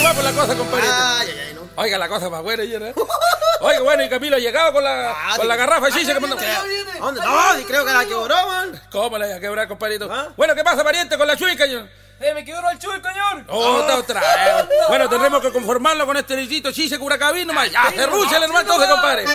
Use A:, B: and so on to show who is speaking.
A: nomás por la cosa, compadre.
B: Ay, no.
A: Oiga, la cosa más buena ayer, ¿eh? Oiga, bueno, y Camilo ha llegado con la garrafa de chicha que mandó.
B: ¿Dónde? No, creo que la quebró, man.
A: ¿Cómo la iba a quebrar, compadrito?
B: ¿Ah?
A: Bueno, ¿qué pasa, pariente, con la chuica, yo?
C: Me quebró el chuy, señor.
A: Otra vez. Bueno, tendremos que conformarlo con este licito chicha curacabín nomás. Ya, cerrúchale, hermano, entonces, compadre.